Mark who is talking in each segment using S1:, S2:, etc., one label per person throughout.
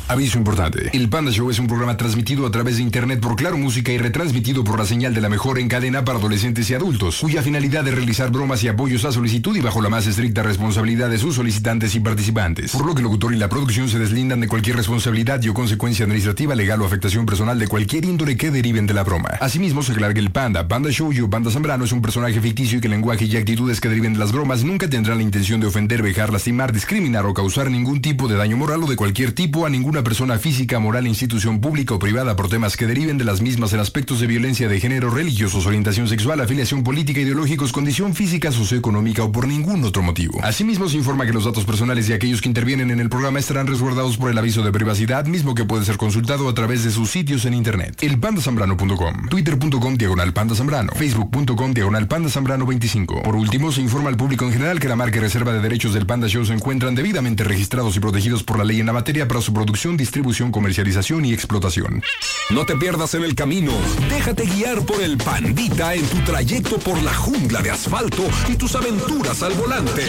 S1: Aviso importante. El Panda Show es un programa transmitido a través de internet por Claro Música y retransmitido por la señal de la mejor en cadena para adolescentes y adultos, cuya finalidad es realizar bromas y apoyos a solicitud y bajo la más estricta responsabilidad de sus solicitantes y participantes. Por lo que el locutor y la producción se deslindan de cualquier responsabilidad y o consecuencia administrativa, legal o afectación personal de cualquier índole que deriven de la broma. Asimismo, se aclara que el Panda Show o Panda Zambrano es un personaje ficticio y que el lenguaje y actitudes que deriven de las bromas nunca tendrán la intención de ofender, vejar, lastimar, discriminar o causar ningún tipo de daño moral o de cualquier tipo a ninguna persona física, moral, institución pública o privada por temas que deriven de las mismas en aspectos de violencia de género, religiosos, orientación sexual, afiliación política, ideológicos, condición física, socioeconómica o por ningún otro motivo. Asimismo, se informa que los datos personales de aquellos que intervienen en el programa estarán resguardados por el aviso de privacidad, mismo que puede ser consultado a través de sus sitios en internet. elpandasambrano.com, twitter.com/pandazambrano, facebook.com/pandazambrano25. Por último, se informa al público en general que la marca y reserva de derechos del Panda Show se encuentran debidamente registrados y protegidos por la ley en la materia para su producción, distribución, comercialización y explotación.
S2: No te pierdas en el camino. Déjate guiar por el Pandita en tu trayecto por la jungla de asfalto y tus aventuras al volante.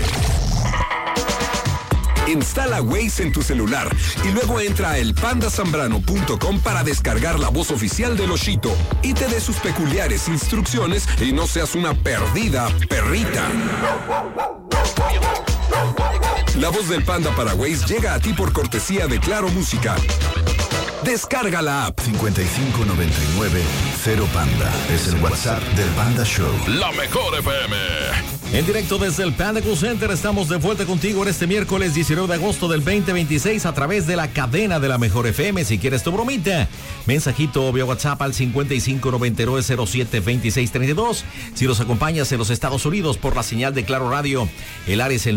S2: Instala Waze en tu celular y luego entra a elpandasambrano.com para descargar la voz oficial de Oshito y te dé sus peculiares instrucciones y no seas una perdida perrita. La voz del Panda para Waze llega a ti por cortesía de Claro Música. Descarga la app.
S3: 5599 0 Panda. Es el WhatsApp del Panda Show.
S2: La mejor FM.
S4: En directo desde el Panda Cool Center, estamos de vuelta contigo en este miércoles 19 de agosto del 2026 a través de la cadena de la mejor FM. Si quieres tu bromita, mensajito vía WhatsApp al 5599072632. Si los acompañas en los Estados Unidos por la señal de Claro Radio, el área es el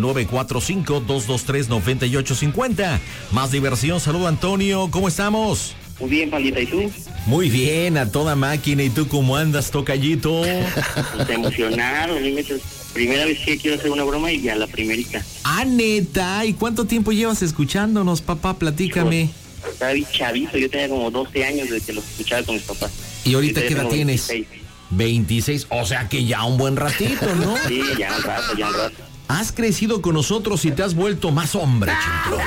S4: 945-223-9850. Más diversión. Saludo, Antonio. ¿Cómo estamos?
S5: Muy bien, Pandita, ¿y tú?
S4: Muy bien, a toda máquina. ¿Y tú cómo andas, tocallito?
S5: Pues emocionado, primera vez que quiero hacer una broma y ya la primerita.
S4: Ah, neta, ¿y cuánto tiempo llevas escuchándonos, papá? Platícame.
S5: Estaba chavito, yo tenía como 12 años desde que los escuchaba con mis papás.
S4: ¿Y ahorita qué edad tienes?
S5: 26.
S4: 26, o sea que ya un buen ratito, ¿no?
S5: Sí, ya un rato.
S4: Has crecido con nosotros y te has vuelto más hombre, chico.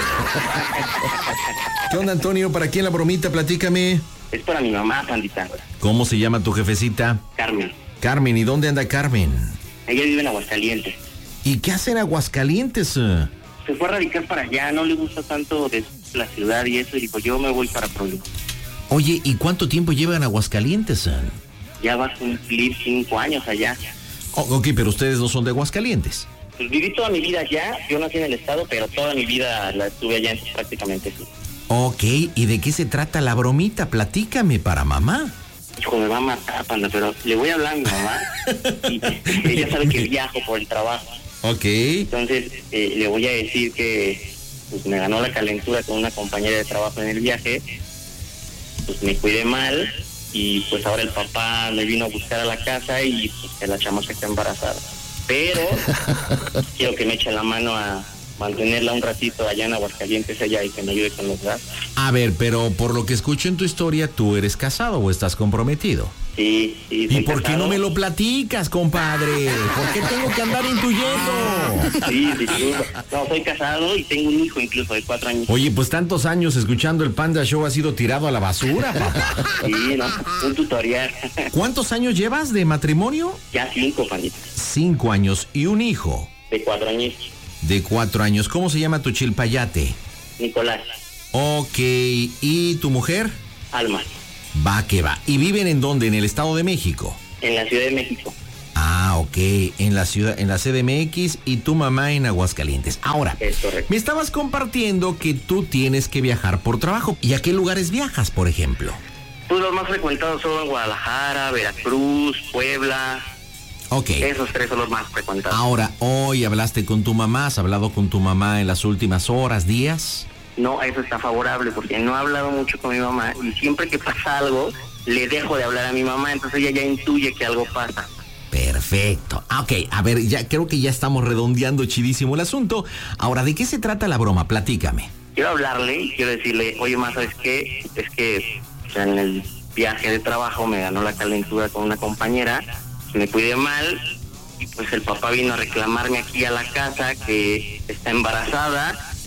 S4: ¿Qué onda, Antonio? ¿Para quién la bromita? Platícame.
S5: Es para mi mamá, Pandita.
S4: ¿Cómo se llama tu jefecita?
S5: Carmen.
S4: Carmen, ¿y dónde anda Carmen?
S5: Ella vive en Aguascalientes.
S4: ¿Y qué hace en Aguascalientes?
S5: Se fue a radicar para allá, no le gusta tanto de la ciudad y eso, y dijo, yo me voy para Puebla.
S4: Oye, ¿y cuánto tiempo lleva en Aguascalientes?
S5: Ya va a cumplir 5 años allá.
S4: Oh, ok, pero ustedes no son de Aguascalientes.
S5: Pues viví toda mi vida allá, yo nací en el estado, pero toda mi vida la estuve allá, entonces prácticamente sí.
S4: Ok, ¿y de qué se trata la bromita? Platícame para mamá.
S5: Hijo, me va a matar, Panda, pero le voy a hablar a mi mamá y ella sabe que viajo por el trabajo.
S4: Ok.
S5: Entonces le voy a decir que pues, me ganó la calentura con una compañera de trabajo en el viaje, pues me cuidé mal y pues ahora el papá me vino a buscar a la casa y pues, que la chamaca está embarazada. Pero quiero que me eche la mano a mantenerla un ratito allá en Aguascalientes ella y que me ayude con los gastos.
S4: A ver, pero por lo que escucho en tu historia, ¿tú eres casado o estás comprometido?
S5: Sí.
S4: ¿Y por qué no me lo platicas, compadre? ¿Por qué tengo que andar intuyendo?
S5: Sí. No, soy casado y tengo un hijo incluso de 4 años.
S4: Oye, pues tantos años escuchando el Panda Show ha sido tirado a la basura, papá.
S5: Sí, no, un tutorial.
S4: ¿Cuántos años llevas de matrimonio?
S5: Ya 5, Pandita.
S4: 5 años. ¿Y un hijo?
S5: De 4 años.
S4: De 4 años. ¿Cómo se llama tu chilpayate?
S5: Nicolás.
S4: Ok. ¿Y tu mujer?
S5: Alma.
S4: Va que va. ¿Y viven en dónde? ¿En el Estado de México?
S5: En la Ciudad de México.
S4: Ah, ok. En la CDMX y tu mamá en Aguascalientes. Ahora,
S5: es correcto.
S4: Me estabas compartiendo que tú tienes que viajar por trabajo. ¿Y a qué lugares viajas, por ejemplo?
S5: Pues los más frecuentados son Guadalajara, Veracruz, Puebla.
S4: Ok.
S5: Esos 3 son los más frecuentados.
S4: Ahora, hoy hablaste con tu mamá. ¿Has hablado con tu mamá en las últimas horas, días?
S5: No, eso está favorable porque no he hablado mucho con mi mamá y siempre que pasa algo, le dejo de hablar a mi mamá, entonces ella ya intuye que algo pasa.
S4: Perfecto. Ok, a ver, ya creo que ya estamos redondeando chidísimo el asunto. Ahora, ¿de qué se trata la broma? Platícame.
S5: Quiero hablarle y quiero decirle, oye, ma, ¿sabes qué? Es que o sea, en el viaje de trabajo me ganó la calentura con una compañera, me cuidé mal y pues el papá vino a reclamarme aquí a la casa que está embarazada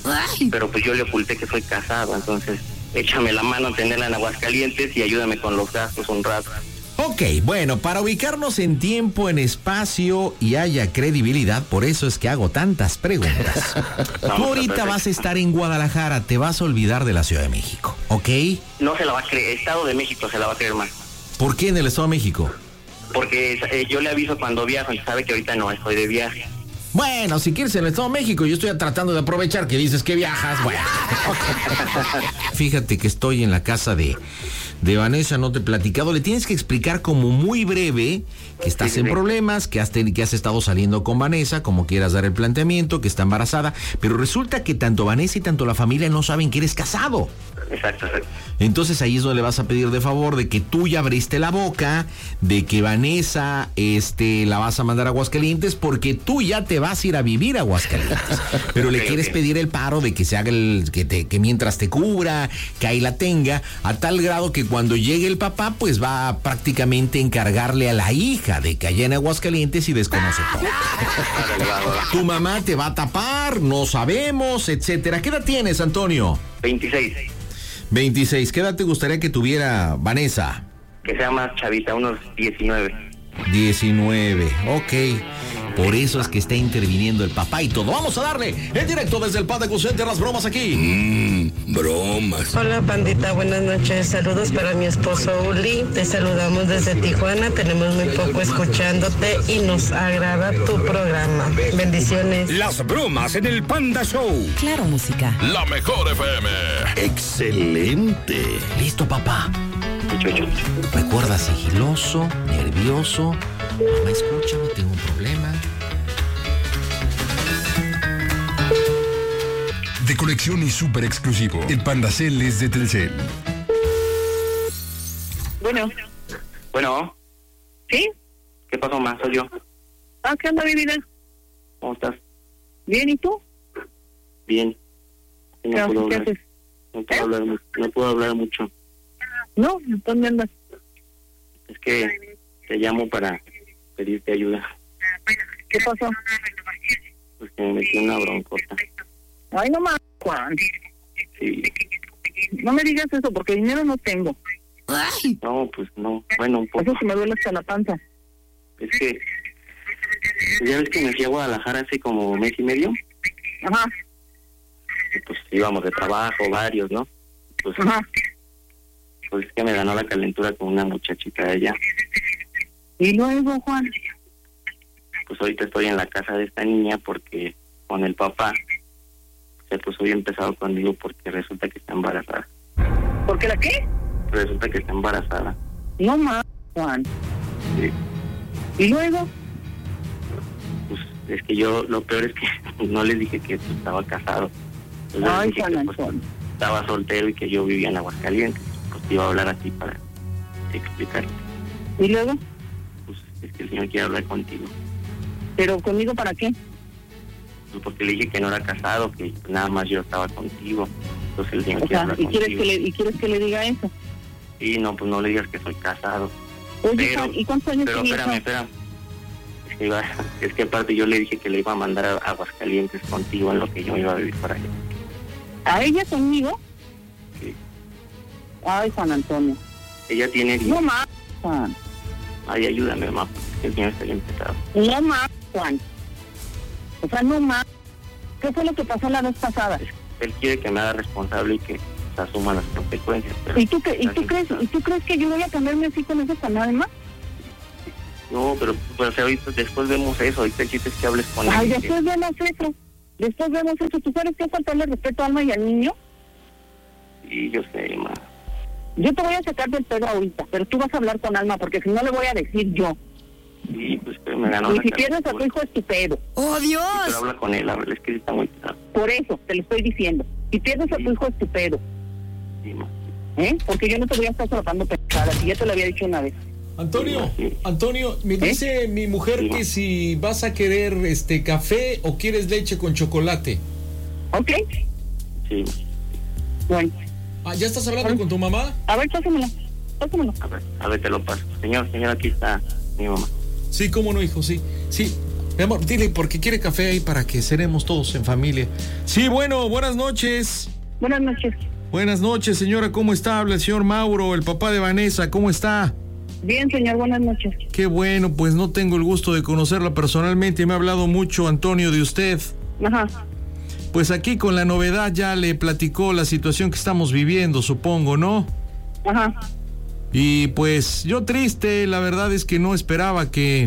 S5: pero pues yo le oculté que soy casado, entonces échame la mano, tenerla en Aguascalientes y ayúdame con los gastos un rato.
S4: Ok, bueno, para ubicarnos en tiempo, en espacio y haya credibilidad, por eso es que hago tantas preguntas. Tú ahorita vas a estar en Guadalajara, te vas a olvidar de la Ciudad de México, ¿ok?
S5: No se la va a creer, Estado de México se la va a creer más.
S4: ¿Por qué en el Estado de México?
S5: Porque yo le aviso cuando viajo y sabe que ahorita no estoy de viaje.
S4: Bueno, si quieres en el Estado de México, yo estoy tratando de aprovechar que dices que viajas, bueno. Fíjate que estoy en la casa de Vanessa, no te he platicado. Le tienes que explicar como muy breve que estás en problemas, que has estado saliendo con Vanessa, como quieras dar el planteamiento, que está embarazada, pero resulta que tanto Vanessa y tanto la familia no saben que eres casado.
S5: Exacto.
S4: Entonces ahí es donde le vas a pedir de favor de que tú ya abriste la boca, de que Vanessa la vas a mandar a Aguascalientes porque tú ya te vas a ir a vivir a Aguascalientes. Pero le quieres pedir el paro de que se haga que mientras te cubra, que ahí la tenga, a tal grado que cuando llegue el papá, pues va a prácticamente encargarle a la hija de que allá en Aguascalientes y desconoce todo. Tu mamá te va a tapar, no sabemos, etcétera. ¿Qué edad tienes, Antonio? 26. ¿Qué edad te gustaría que tuviera Vanessa?
S5: Que sea más chavita, unos 19.
S4: 19, ok. Por eso es que está interviniendo el papá y todo. Vamos a darle en directo desde el Panda Center las bromas aquí.
S2: Bromas.
S6: Hola, pandita, buenas noches. Saludos para mi esposo Uli. Te saludamos desde Tijuana. Tenemos muy poco escuchándote y nos agrada tu programa. Bendiciones.
S2: Las bromas en el Panda Show.
S7: Claro, música.
S3: La mejor FM.
S4: Excelente. Listo, papá. Recuerda, sigiloso, nervioso. Mamá, escúchame, tengo un problema.
S1: De colección y súper exclusivo. El Pandacel es de Telcel.
S5: Bueno.
S8: ¿Sí?
S5: ¿Qué pasó, más? Soy yo.
S8: ¿Qué onda, mi vida?
S5: ¿Cómo estás?
S8: Bien, ¿y tú?
S5: Bien.
S8: ¿Qué haces?
S5: No puedo hablar mucho.
S8: No, ¿dónde andas?
S5: Es que te llamo para pedirte ayuda.
S8: ¿Qué pasó?
S5: Pues que me metí en una broncota.
S8: Ay, no más, Juan.
S5: Sí.
S8: No me digas eso, porque dinero no tengo.
S5: No, pues no. Bueno, un poco.
S8: Eso se me duele hasta la panza.
S5: Es que ya ves que me fui a Guadalajara hace como mes y medio.
S8: Ajá.
S5: Y pues íbamos de trabajo, varios, ¿no? Pues,
S8: Ajá.
S5: Pues es que me ganó la calentura con una muchachita de allá.
S8: ¿Y luego, Juan?
S5: Pues ahorita estoy en la casa de esta niña porque con el papá se puso bien pesado conmigo porque resulta que está embarazada.
S8: ¿Por qué la qué?
S5: Resulta que está embarazada.
S8: No más, Juan.
S5: Sí.
S8: ¿Y luego?
S5: Pues es que yo, lo peor es que no les dije que pues, estaba casado. Les
S8: Ay,
S5: dije
S8: Juan
S5: que,
S8: Antonio.
S5: estaba soltero y que yo vivía en Aguascalientes. Pues te iba a hablar así para explicarte.
S8: ¿Y luego?
S5: Pues es que el señor quiere hablar contigo.
S8: ¿Pero conmigo para qué?
S5: Pues porque le dije que no era casado, que nada más yo estaba contigo. Entonces el señor
S8: O
S5: quiere
S8: sea,
S5: hablar
S8: ¿y
S5: contigo.
S8: quieres que le diga eso?
S5: Sí, no, pues no le digas que soy casado.
S8: Oye,
S5: Pero-
S8: Juan, ¿y cuántos años
S5: Pero
S8: tiene
S5: espérame. Es que aparte yo le dije que le iba a mandar a Aguascalientes contigo en lo que yo iba a vivir para allá.
S8: ¿A ella conmigo?
S5: Sí.
S8: Ay, Juan Antonio.
S5: Ella tiene...
S8: No más, Juan.
S5: Ay, ayúdame, mamá, porque el señor está bien pesado.
S8: No más, Juan. O sea, no más. ¿Qué fue lo que pasó la vez pasada?
S5: Él quiere que me haga responsable y que se asuma las consecuencias. Pero
S8: ¿Y tú crees que yo voy a cambiarme así con eso para nada más?
S5: No, pero pues, ahorita después vemos eso. Ahorita el chiste es que hables con
S8: Ay,
S5: él.
S8: después vemos eso. ¿Tú sabes qué faltarle respeto a Alma y al niño?
S5: Sí, yo sé, mamá.
S8: Yo te voy a sacar del pedo ahorita, pero tú vas a hablar con Alma, porque si no le voy a decir yo.
S5: Sí, pues que me ganó
S8: Y
S5: la
S8: si pierdes a tu
S5: calentura.
S8: hijo es tu pedo.
S7: ¡Oh, Dios!
S5: Pero habla con él, es que sí está muy pesado.
S8: Por eso, te lo estoy diciendo. Si pierdes a tu hijo es tu pedo.
S5: Sí, mamá.
S8: Porque yo no te voy a estar solapando pensadas, y ya te lo había dicho una vez.
S4: Antonio, me dice mi mujer
S5: Sí,
S4: que si vas a querer café o quieres leche con chocolate.
S8: ¿Ok?
S5: Sí,
S8: Bueno.
S4: ¿Ya estás hablando con tu mamá?
S8: A ver, pásamelo.
S5: a ver, te lo paso. Señor, aquí está mi mamá.
S4: Sí, cómo no, hijo, sí. Sí, Mi amor, dile porque quiere café ahí para que cenemos todos en familia. Sí, bueno, buenas noches.
S8: Buenas noches.
S4: Buenas noches, señora, ¿cómo está? Habla el señor Mauro, el papá de Vanessa, ¿cómo está?
S8: Bien, señor, buenas noches.
S4: Qué bueno, pues no tengo el gusto de conocerla personalmente, me ha hablado mucho Antonio de usted.
S8: Ajá.
S4: Pues aquí con la novedad ya le platicó la situación que estamos viviendo, supongo, ¿no?
S8: Ajá.
S4: Y pues yo triste, la verdad es que no esperaba que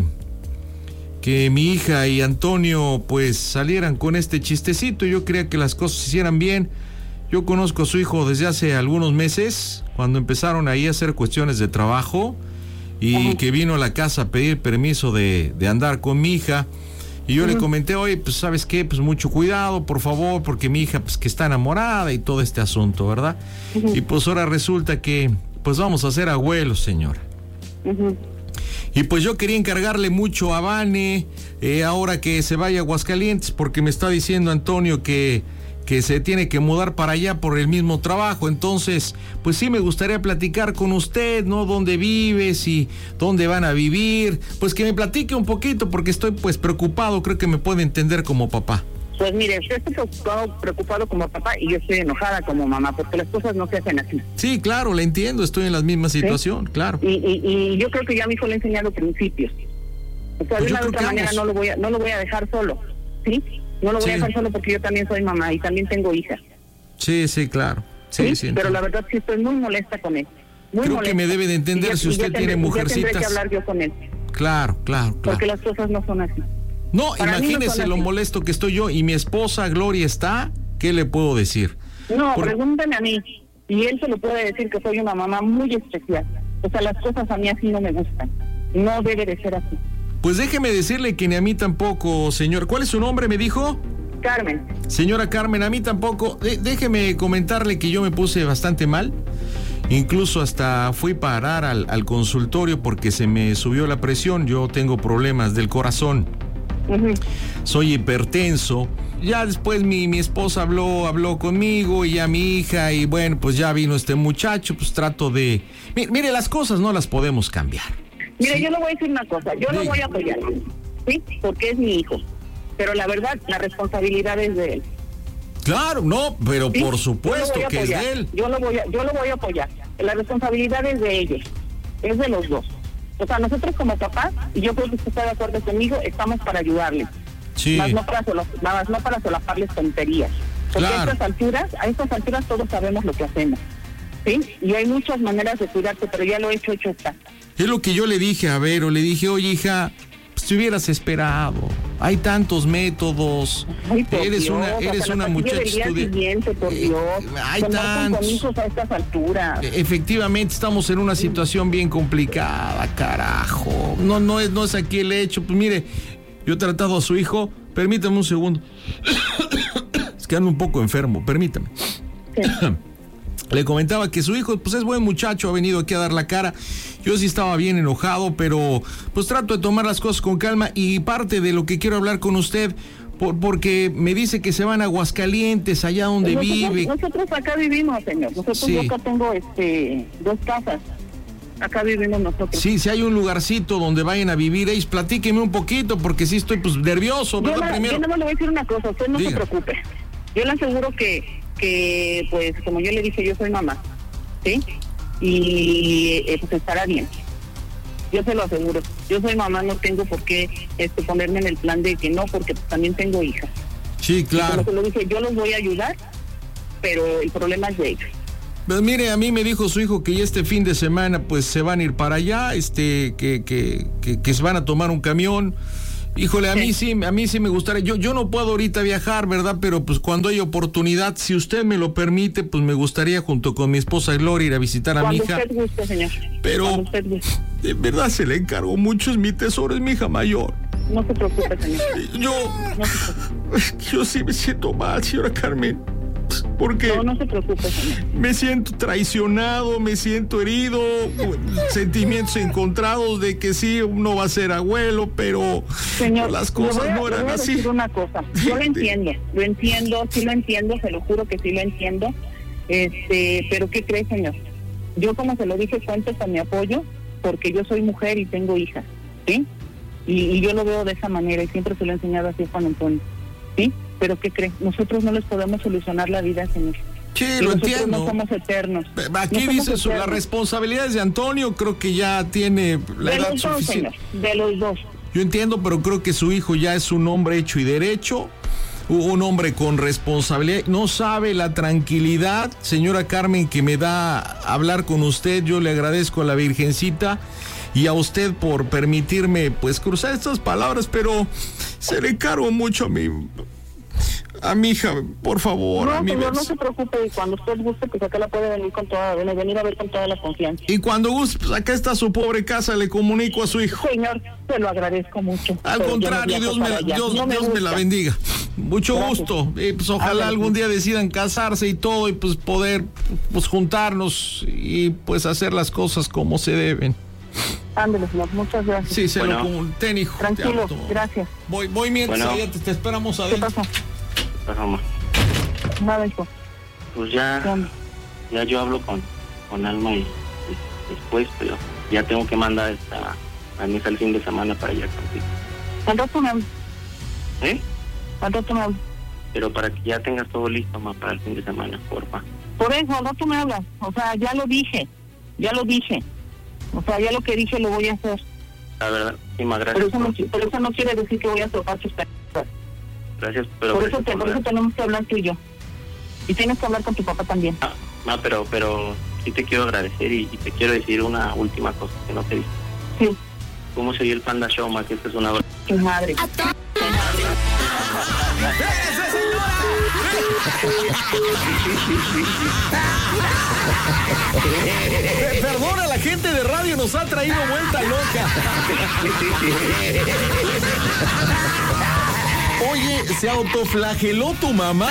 S4: mi hija y Antonio pues salieran con este chistecito. Yo creía que las cosas se hicieran bien. Yo conozco a su hijo desde hace algunos meses, cuando empezaron ahí a hacer cuestiones de trabajo y que vino a la casa a pedir permiso de andar con mi hija. Y yo le comenté, oye, pues ¿sabes qué? Pues mucho cuidado, por favor, porque mi hija pues que está enamorada y todo este asunto, ¿verdad? Y pues ahora resulta que pues vamos a ser abuelos, señora. Y pues yo quería encargarle mucho a Vane, ahora que se vaya a Aguascalientes, porque me está diciendo Antonio que se tiene que mudar para allá por el mismo trabajo. Entonces, pues sí me gustaría platicar con usted, ¿no? ¿Dónde vives y dónde van a vivir? Pues que me platique un poquito, porque estoy pues preocupado, creo que me puede entender como papá.
S8: Pues mire, usted está preocupado como papá y yo estoy enojada como mamá, porque las cosas no se hacen así.
S4: Sí, claro, la entiendo, estoy en la misma situación, ¿sí? Claro.
S8: Y yo creo que ya a mi hijo le he enseñado principios. O sea,
S4: pues
S8: de una u otra manera no lo voy a dejar solo, ¿sí? No lo voy a dejar solo porque yo también soy mamá y también tengo hijas.
S4: Sí, claro. Sí,
S8: pero la verdad sí estoy muy molesta con él.
S4: Creo que me debe de entender si usted tiene mujercitas.
S8: Tendré que hablar yo con él.
S4: Claro.
S8: Porque las cosas no son así.
S4: No, imagínese lo molesto que estoy yo y mi esposa Gloria está, ¿qué le puedo decir?
S8: No, pregúntame a mí y él se lo puede decir que soy una mamá muy especial. O sea, las cosas a mí así no me gustan. No debe de ser así.
S4: Pues déjeme decirle que ni a mí tampoco, señor. ¿Cuál es su nombre, me dijo?
S8: Carmen.
S4: Señora Carmen, a mí tampoco. Déjeme comentarle que yo me puse bastante mal. Incluso hasta fui a parar al consultorio porque se me subió la presión. Yo tengo problemas del corazón. Soy hipertenso. Ya después mi esposa habló conmigo y ya mi hija y bueno, pues ya vino este muchacho, pues trato de... Mire, las cosas no las podemos cambiar.
S8: Mire, yo le voy a decir una cosa, yo lo voy a apoyar, ¿sí? Porque es mi hijo, pero la verdad, la responsabilidad es de él.
S4: Claro, no, pero ¿sí? Por supuesto que es de él.
S8: Yo lo voy a apoyar, la responsabilidad es de ellos, es de los dos. O sea, nosotros como papás, y yo creo que usted está de acuerdo conmigo, estamos para ayudarles.
S4: Sí.
S8: Más no para solaparles tonterías. Porque
S4: claro.
S8: a estas alturas todos sabemos lo que hacemos, ¿sí? Y hay muchas maneras de cuidarte, pero ya lo hecho está.
S4: Es lo que yo le dije a Vero, le dije, oye hija, pues te hubieras esperado, hay tantos métodos.
S8: Ay,
S4: eres una muchacha
S8: estudiante, por Dios.
S4: Hay tantos.
S8: Con hijos a estas alturas.
S4: Efectivamente estamos en una situación bien complicada, carajo. No es aquí el hecho. Pues mire, yo he tratado a su hijo, permítame un segundo. Es que ando un poco enfermo, permítame.
S8: Sí.
S4: Le comentaba que su hijo pues es buen muchacho, ha venido aquí a dar la cara. Yo sí estaba bien enojado, pero pues trato de tomar las cosas con calma y parte de lo que quiero hablar con usted, porque me dice que se van a Aguascalientes, allá donde vive.
S8: Nosotros acá vivimos, señor. Nosotros yo acá tengo 2 casas. Acá vivimos nosotros.
S4: Sí, si hay un lugarcito donde vayan a vivir, platíqueme un poquito, porque sí estoy pues nervioso, ¿verdad?
S8: Yo no le voy a decir una cosa, usted no se preocupe. Yo le aseguro que pues como yo le dije, yo soy mamá, ¿sí? Y pues estará bien. Yo se lo aseguro. Yo soy mamá, no tengo por qué ponerme en el plan de que no, porque pues, también tengo hijas.
S4: Sí, claro.
S8: Y como se lo dije, yo los voy a ayudar, pero el problema es de ellos.
S4: Pues mire, a mí me dijo su hijo que ya este fin de semana pues se van a ir para allá, que se van a tomar un camión. Híjole, a mí sí me gustaría. Yo no puedo ahorita viajar, ¿verdad? Pero pues cuando hay oportunidad, si usted me lo permite, pues me gustaría junto con mi esposa Gloria ir a visitar a mi hija.
S8: Cuando usted guste, señor.
S4: Pero de verdad se le encargo mucho, es mi tesoro, es mi hija mayor.
S8: No se preocupe, señor.
S4: Yo sí me siento mal, señora Carmen. Porque
S8: no se preocupe, señor.
S4: Me siento traicionado, me siento herido, sentimientos encontrados de que sí, uno va a ser abuelo, pero
S8: señor,
S4: las cosas no eran así.
S8: Decir una cosa, yo lo entiendo, sí lo entiendo, se lo juro que sí lo entiendo, pero ¿qué cree, señor? Yo como se lo dije, cuento con mi apoyo, porque yo soy mujer y tengo hijas, ¿sí? Y yo lo veo de esa manera y siempre se lo he enseñado así a Juan Antonio, ¿sí? Pero ¿qué cree? Nosotros no les podemos solucionar la vida, señor.
S4: Sí,
S8: y
S4: lo
S8: nosotros
S4: entiendo.
S8: No somos eternos.
S4: Aquí
S8: no
S4: dice
S8: somos eternos.
S4: las responsabilidades de Antonio, creo que ya tiene la
S8: De
S4: edad
S8: los dos,
S4: suficiente.
S8: señor, de los dos.
S4: Yo entiendo, pero creo que su hijo ya es un hombre hecho y derecho, un hombre con responsabilidad. No sabe la tranquilidad, señora Carmen, que me da hablar con usted. Yo le agradezco a la Virgencita y a usted por permitirme, pues, cruzar estas palabras, pero se le encargo mucho a mi hija, por favor.
S8: No, señor, no se preocupe, y cuando usted guste, pues acá la puede venir venir a ver con toda la confianza.
S4: Y cuando guste, pues acá está su pobre casa, le comunico a su hijo.
S8: Señor, se lo agradezco mucho.
S4: Al contrario, Dios me la bendiga. Mucho
S8: Gracias.
S4: gusto. Pues ojalá algún día decidan casarse y todo, y pues poder pues juntarnos y pues hacer las cosas como se deben.
S8: Ándale, señor, muchas gracias.
S4: Sí, se lo comunico. Hijo.
S8: Tranquilo, gracias.
S4: Voy mientras allá te esperamos
S8: ¿Qué
S4: adentro.
S8: pasó?
S5: Mamá.
S8: Nada, hijo.
S5: Pues ya yo hablo con Alma y después, pero ya tengo que mandar a misa el fin de semana para allá contigo.
S8: Al rato me hablas.
S5: ¿Eh?
S8: Al rato me hablas.
S5: Pero para que ya tengas todo listo, mamá, para el fin de semana, porfa.
S8: Por eso, al rato me hablas. O sea, ya lo dije. O sea, ya lo que dije lo voy a hacer.
S5: La verdad, muchísimas gracias.
S8: Pero eso no quiere decir que voy a tocar tus palabras.
S5: Gracias, pero...
S8: Por eso tenemos que hablar tú y yo. Y tienes que hablar con tu papá también.
S5: Pero sí te quiero agradecer y te quiero decir una última cosa que no te dije.
S8: Sí.
S5: ¿Cómo se dio el Panda Show, ma? Que esta es una...
S8: Tu madre.
S4: Perdona, la gente de radio nos ha traído vuelta loca. Oye, se autoflageló tu mamá.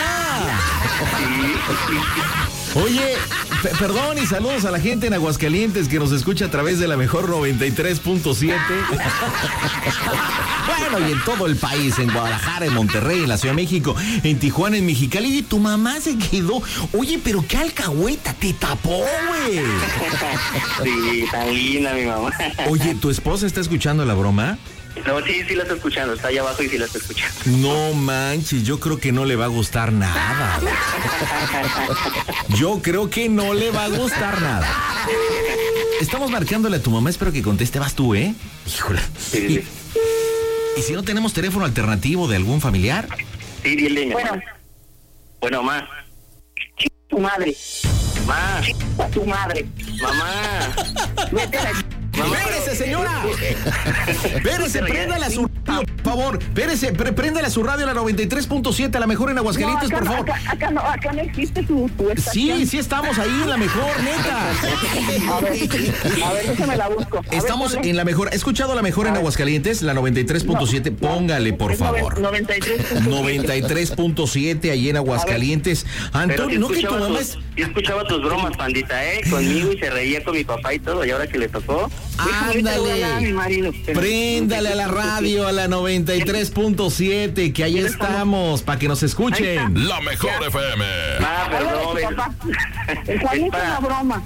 S4: Oye, perdón y saludos a la gente en Aguascalientes que nos escucha a través de la mejor 93.7. Bueno, y en todo el país, en Guadalajara, en Monterrey, en la Ciudad de México, en Tijuana, en Mexicali. Y tu mamá se quedó. Oye, pero qué alcahueta, te tapó, güey.
S5: Sí, tan linda mi mamá.
S4: Oye, ¿tu esposa está escuchando la broma?
S5: No, sí la está escuchando, está allá abajo y sí la está escuchando.
S4: No manches, yo creo que no le va a gustar nada. Yo creo que no le va a gustar nada. Estamos marcándole a tu mamá, espero que conteste. Vas tú, ¿eh? Híjole.
S5: Sí.
S4: ¿Y si no tenemos teléfono alternativo de algún familiar?
S5: Sí, dile, mi mamá. Bueno, ma.
S8: Tu madre.
S5: Ma.
S8: Tu madre.
S5: Mamá.
S8: Vete a la...
S4: ¡Espérese, señora! ¡Espérese, préndale a su radio, por favor! ¡Espérese, préndale a su radio, la 93.7, la mejor en Aguascalientes,
S8: No,
S4: por favor!
S8: Acá no existe tu estación.
S4: Sí, estamos ahí en la mejor, neta.
S8: A ver, déjame la busco.
S4: Estamos en la mejor. ¿He escuchado la mejor en Aguascalientes? La 93.7. Póngale, por favor. 93.7 ahí en Aguascalientes. Antonio, ¿no que tu mamá es...?
S5: Yo escuchaba tus bromas, pandita, conmigo, y se reía con mi papá y todo, y ahora que le tocó...
S4: ¡Ándale! Préndale a la radio, a la 93.7, que ahí estamos, para que nos escuchen.
S7: La mejor FM.
S5: Ah, perdón.
S8: Es una broma.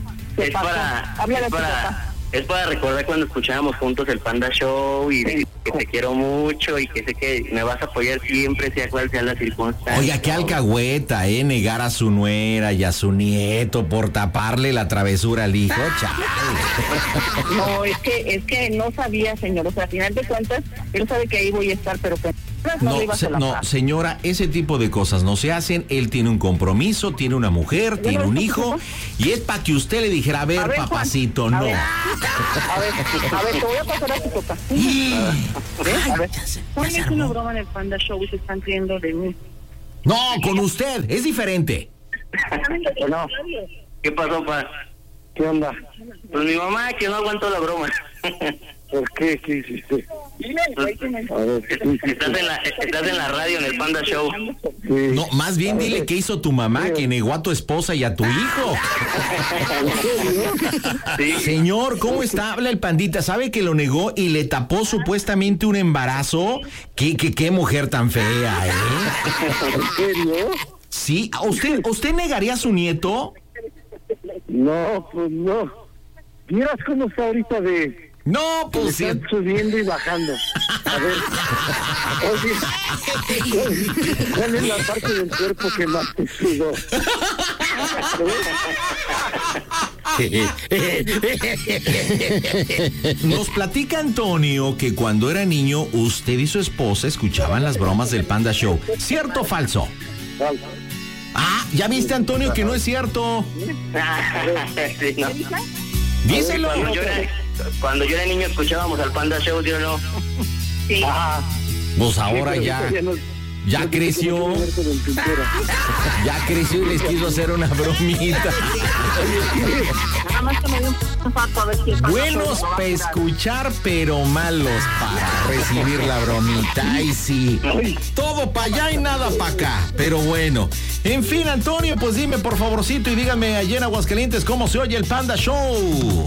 S5: Es para recordar cuando escuchábamos juntos el Panda Show y que te quiero mucho y que sé que me vas a apoyar siempre, sea cual sea la circunstancia.
S4: Oiga, qué alcahueta, negar a su nuera y a su nieto por taparle la travesura al hijo, chale.
S8: No, es que no sabía, señor. O sea, al final de cuentas, él sabe que ahí voy a estar, pero que no,
S4: señora, ese tipo de cosas no se hacen. Él tiene un compromiso, tiene una mujer, tiene un hijo, y es para que usted le dijera, a ver, papacito,
S8: Juan,
S4: no.
S8: A ver, te voy a pasar a tu papá. A ver, ¿cuál es una broma en el Panda Show y se están riendo de mí?
S4: No, con usted, es diferente.
S5: No. ¿Qué pasó, pa?
S9: ¿Qué onda?
S5: Pues mi mamá, que no aguantó la broma.
S9: ¿Por qué? ¿Qué hiciste? A ver,
S5: Estás en la radio, en el Panda Show.
S9: sí.
S4: No, más bien dile qué hizo tu mamá, que negó a tu esposa y a tu hijo.
S5: Sí.
S4: Señor, ¿cómo está? Habla el pandita. ¿Sabe que lo negó y le tapó supuestamente un embarazo? ¿Qué mujer tan fea,
S9: ¿En serio?
S4: Sí, ¿usted negaría a su nieto?
S9: No, pues no. ¿Vieras cómo está ahorita de
S4: No, pues sí.
S9: Están subiendo y bajando. A ver. Oye, ¿cuál es la parte del cuerpo que más te sudó?
S4: Nos platica Antonio que cuando era niño usted y su esposa escuchaban las bromas del Panda Show. ¿Cierto o falso?
S9: Falso.
S4: Ah, ya viste, Antonio, que no es cierto.
S5: Sí, no.
S4: Díselo.
S5: Cuando yo era niño escuchábamos al Panda Show, ¿sí o no?
S8: Sí.
S4: Pues ahora ya creció. Ya creció y les quiso hacer una bromita.
S8: Nada más que me dio un pato a ver si el Panda
S4: Buenos
S8: Show lo va a
S4: para
S8: dar.
S4: escuchar, pero malos para recibir la bromita. Ay, sí. Todo para allá y nada para acá. Pero bueno. En fin, Antonio, pues dime por favorcito y dígame allá en Aguascalientes cómo se oye el Panda Show.